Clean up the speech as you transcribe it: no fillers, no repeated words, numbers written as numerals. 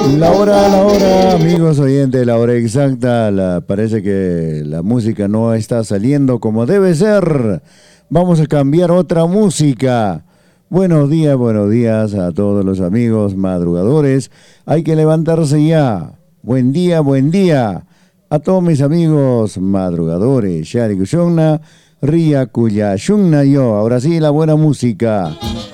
La hora, amigos oyentes, la hora exacta. Parece que la música no está saliendo como debe ser. Vamos a cambiar otra música. Buenos días a todos los amigos madrugadores. Hay que levantarse ya. Buen día, buen día. A todos mis amigos madrugadores. Shari Kushonna, Ria Kuya Shunna yo. Ahora sí, la buena música.